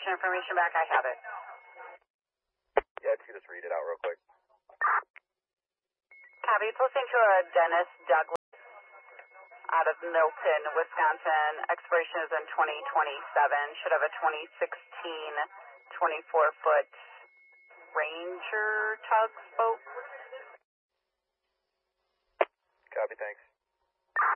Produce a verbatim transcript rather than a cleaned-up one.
expiration information back? I have it. Yeah, let's just read it out real quick. Copy. It's listening to a Dennis Douglas out of Milton, Wisconsin. Expiration is in twenty twenty-seven. Should have a twenty sixteen twenty-four foot Ranger tugboat. Copy, thanks.